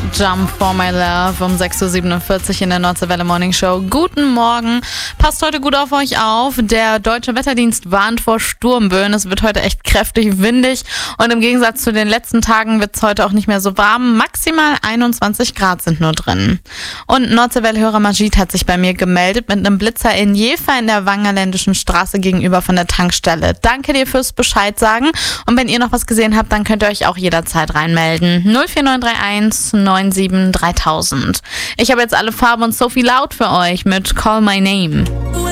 Jump for my love um 6.47 Uhr in der Nordseewelle Morning Show. Guten Morgen. Passt heute gut auf euch auf. Der Deutsche Wetterdienst warnt vor Sturmböen. Es wird heute echt kräftig windig und im Gegensatz zu den letzten Tagen wird es heute auch nicht mehr so warm. Maximal 21 Grad sind nur drin. Und Nordseewelle-Hörer Majid hat sich bei mir gemeldet mit einem Blitzer in Jever in der Wangerländischen Straße gegenüber von der Tankstelle. Danke dir fürs Bescheid sagen. Und wenn ihr noch was gesehen habt, dann könnt ihr euch auch jederzeit reinmelden. 04931 97 3000. Ich habe jetzt alle Farben und Sophie Loud für euch mit Call My Name.